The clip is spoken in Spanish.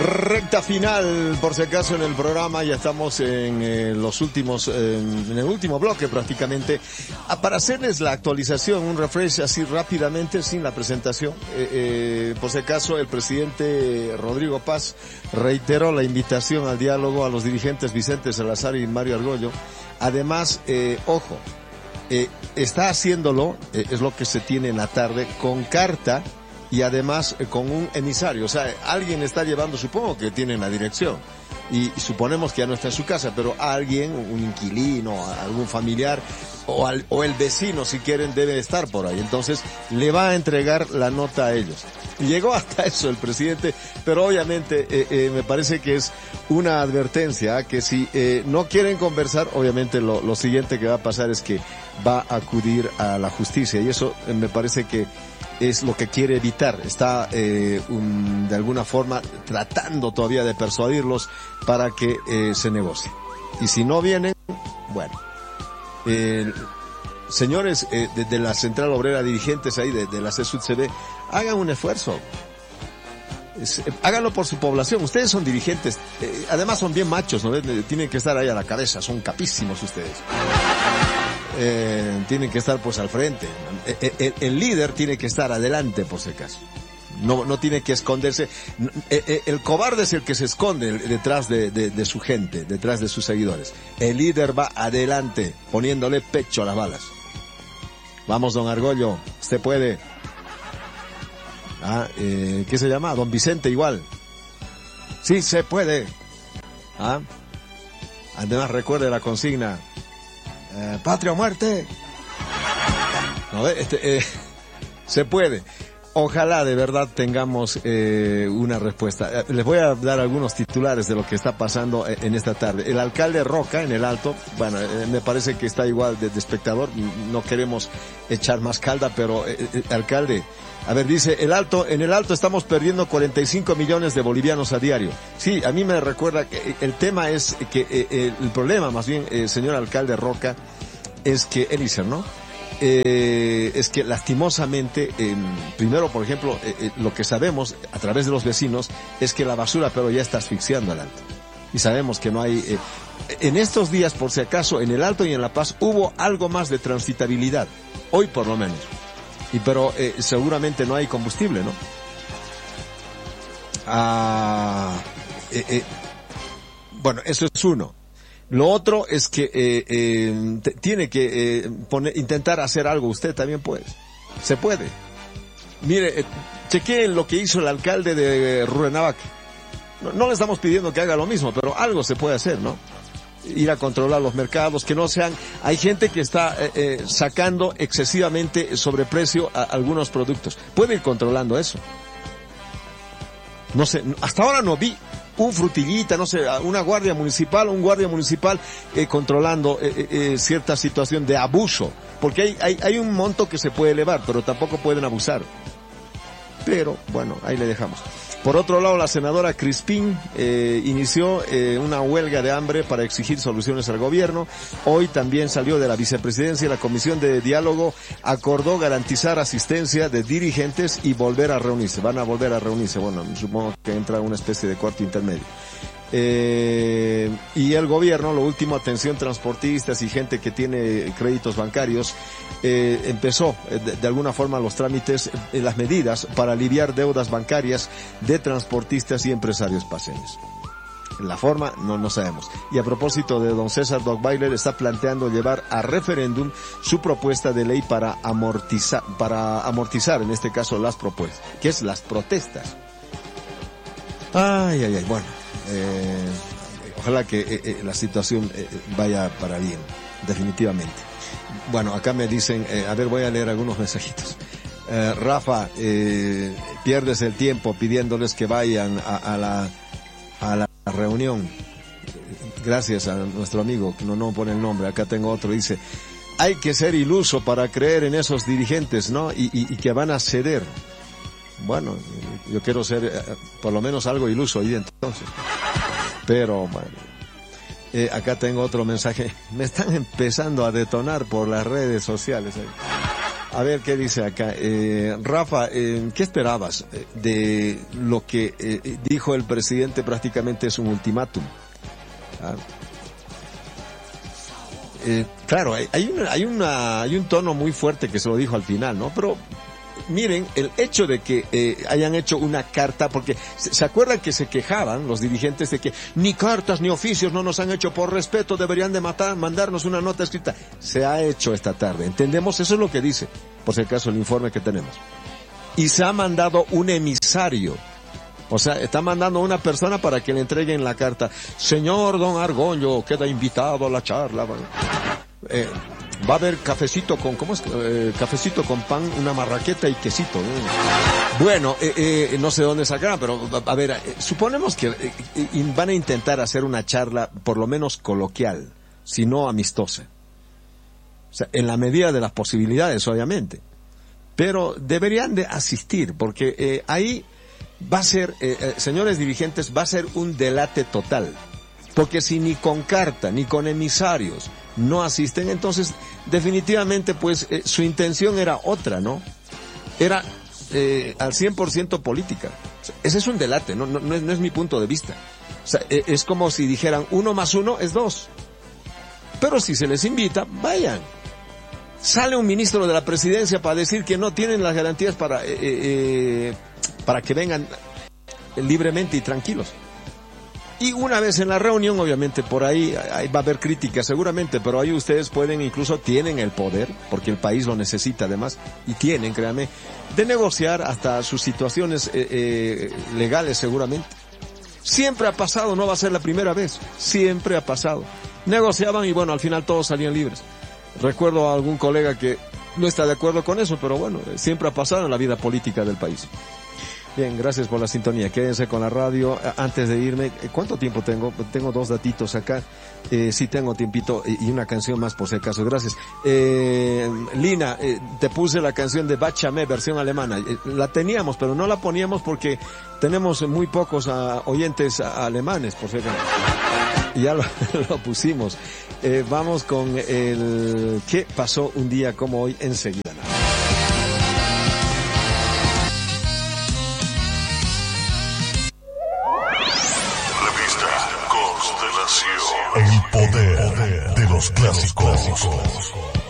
Recta final, por si acaso, en el programa. Ya estamos en los últimos, en el último bloque prácticamente. Para hacerles la actualización, un refresh así rápidamente, sin la presentación. Por si acaso, el presidente Rodrigo Paz reiteró la invitación al diálogo a los dirigentes Vicente Salazar y Mario Argüello. Además, ojo, está haciéndolo, es lo que se tiene en la tarde, con carta y además con un emisario. O sea, alguien está llevando, supongo que tienen la dirección, y suponemos que ya no está en su casa, pero alguien, un inquilino, algún familiar o el vecino, si quieren, debe estar por ahí. Entonces le va a entregar la nota a ellos. Llegó hasta eso el presidente, pero obviamente me parece que es una advertencia, que si no quieren conversar, obviamente lo siguiente que va a pasar es que va a acudir a la justicia, y eso me parece que es lo que quiere evitar. Está de alguna forma tratando todavía de persuadirlos para que se negocie. Y si no vienen, bueno, señores de la Central Obrera, dirigentes ahí de la CSUTCB, hagan un esfuerzo. Háganlo por su población. Ustedes son dirigentes, además son bien machos, ¿no? Tienen que estar ahí a la cabeza, son capísimos ustedes. Tienen que estar pues al frente. El líder tiene que estar adelante, por si acaso. No tiene que esconderse. El cobarde es el que se esconde detrás de su gente, detrás de sus seguidores. El líder va adelante, poniéndole pecho a las balas. Vamos, don Argüello, usted puede. ¿Qué se llama? Don Vicente igual. Sí, se puede. Además, recuerde la consigna. Patria o muerte. No, se puede. Ojalá de verdad tengamos una respuesta. Les voy a dar algunos titulares de lo que está pasando en esta tarde. El alcalde Roca en el Alto, bueno, me parece que está igual de espectador. No queremos echar más calda, pero alcalde, a ver, dice, en el Alto estamos perdiendo 45 millones de bolivianos a diario. Sí, a mí me recuerda que el tema es que el problema, más bien, señor alcalde Roca, es que, Eliezer, ¿no? Es que lastimosamente, primero, por ejemplo, lo que sabemos a través de los vecinos es que la basura, pero ya está asfixiando al Alto. Y sabemos que no hay, en estos días, por si acaso, en el Alto y en La Paz hubo algo más de transitabilidad. Hoy por lo menos. Pero seguramente no hay combustible, ¿no? Bueno, eso es uno. Lo otro es que tiene que intentar hacer algo. Usted también puede. Se puede. Mire, chequeen lo que hizo el alcalde de Rurrenabaque. No le estamos pidiendo que haga lo mismo, pero algo se puede hacer, ¿no? Ir a controlar los mercados, que no sean... Hay gente que está sacando excesivamente sobreprecio a algunos productos. Puede ir controlando eso. No sé, hasta ahora no vi un frutillita, no sé, un guardia municipal controlando cierta situación de abuso. Porque hay un monto que se puede elevar, pero tampoco pueden abusar. Pero, bueno, ahí le dejamos. Por otro lado, la senadora Crispín inició una huelga de hambre para exigir soluciones al gobierno. Hoy también salió de la vicepresidencia. La comisión de diálogo acordó garantizar asistencia de dirigentes y volver a reunirse. Van a volver a reunirse. Bueno, supongo que entra una especie de cuarto intermedio. Y el gobierno, lo último, atención transportistas y gente que tiene créditos bancarios, empezó de alguna forma los trámites, las medidas para aliviar deudas bancarias de transportistas y empresarios paseños. La forma no sabemos. Y a propósito de don César Dogbailer, está planteando llevar a referéndum su propuesta de ley para amortizar en este caso las propuestas, que es las protestas. Ay, bueno. Ojalá que la situación vaya para bien, definitivamente. Bueno, acá me dicen, a ver, voy a leer algunos mensajitos. Rafa, pierdes el tiempo pidiéndoles que vayan a la reunión. Gracias a nuestro amigo, que no pone el nombre. Acá tengo otro, dice, hay que ser iluso para creer en esos dirigentes, ¿no? Y que van a ceder. Bueno, yo quiero ser por lo menos algo iluso ahí entonces. Pero bueno, acá tengo otro mensaje. Me están empezando a detonar por las redes sociales. A ver qué dice acá. Rafa, ¿qué esperabas de lo que dijo el presidente? Prácticamente es un ultimátum. Claro, hay un tono muy fuerte que se lo dijo al final, ¿no? Pero miren, el hecho de que hayan hecho una carta, porque se acuerdan que se quejaban los dirigentes de que ni cartas ni oficios no nos han hecho, por respeto deberían de mandarnos una nota escrita. Se ha hecho esta tarde, entendemos, eso es lo que dice, por si acaso, el informe que tenemos. Y se ha mandado un emisario, o sea, está mandando a una persona para que le entreguen la carta. Señor don Argüello, queda invitado a la charla. Va a haber cafecito con, cafecito con pan, una marraqueta y quesito. Bueno, no sé dónde sacarán, pero a ver, suponemos que van a intentar hacer una charla por lo menos coloquial, si no amistosa. O sea, en la medida de las posibilidades, obviamente. Pero deberían de asistir, porque ahí va a ser, señores dirigentes, va a ser un delate total. Porque si ni con carta, ni con emisarios no asisten, entonces definitivamente pues su intención era otra, ¿no? Era al 100% política. O sea, ese es un delate, no es mi punto de vista. O sea, es como si dijeran 1 más 1 es 2. Pero si se les invita, vayan. Sale un ministro de la presidencia para decir que no tienen las garantías para que vengan libremente y tranquilos. Y una vez en la reunión, obviamente, por ahí va a haber críticas seguramente, pero ahí ustedes tienen el poder, porque el país lo necesita además, y tienen, créanme, de negociar hasta sus situaciones legales seguramente. Siempre ha pasado, no va a ser la primera vez, siempre ha pasado. Negociaban y bueno, al final todos salían libres. Recuerdo a algún colega que no está de acuerdo con eso, pero bueno, siempre ha pasado en la vida política del país. Bien, gracias por la sintonía. Quédense con la radio. Antes de irme, ¿cuánto tiempo tengo? Tengo 2 datitos acá. Sí tengo tiempito y una canción más por si acaso. Gracias. Lina, te puse la canción de Bachame, versión alemana. La teníamos, pero no la poníamos porque tenemos muy pocos oyentes alemanes, por si acaso. Y ya lo pusimos. Vamos con el ¿qué pasó un día como hoy? Enseguida. El poder de los clásicos.